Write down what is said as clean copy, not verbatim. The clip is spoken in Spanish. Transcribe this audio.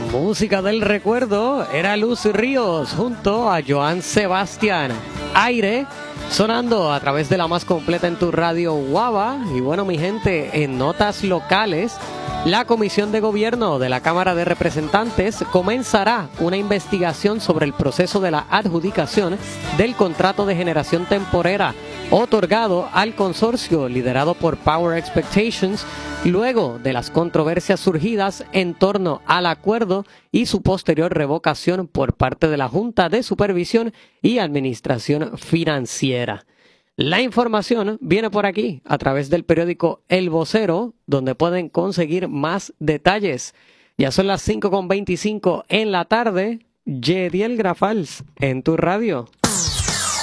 Música del recuerdo era Luz Ríos junto a Joan Sebastián. Aire sonando a través de la más completa en tu radio Guava. Y bueno, mi gente, en notas locales, la Comisión de Gobierno de la Cámara de Representantes comenzará una investigación sobre el proceso de la adjudicación del contrato de generación temporera otorgado al consorcio liderado por Power Expectations luego de las controversias surgidas en torno al acuerdo y su posterior revocación por parte de la Junta de Supervisión y Administración Financiera. La información viene por aquí a través del periódico El Vocero, donde pueden conseguir más detalles. Ya son las 5:25 en la tarde. Yediel Grafals en tu radio.